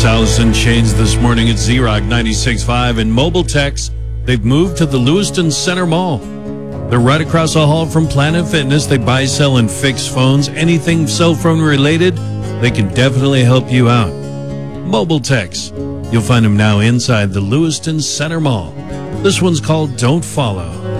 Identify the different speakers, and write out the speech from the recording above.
Speaker 1: It's Alice in Chains this morning at Z-Rock 96.5 and Mobile Techs. They've moved to the Lewiston Center Mall. They're right across the hall from Planet Fitness. They buy, sell, and fix phones. Anything cell phone related, they can definitely help you out. Mobile Techs. You'll find them now inside the Lewiston Center Mall. This one's called Don't Follow.